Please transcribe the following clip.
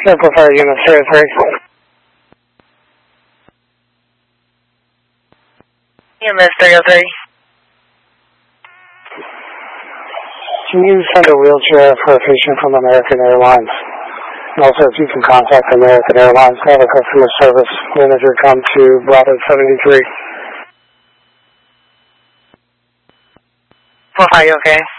Airport Fire Unit 03. EMS 303. Can you send a wheelchair for a patient from American Airlines? And also, if you can contact American Airlines, have a customer service manager come to Bravo 73. Are you okay?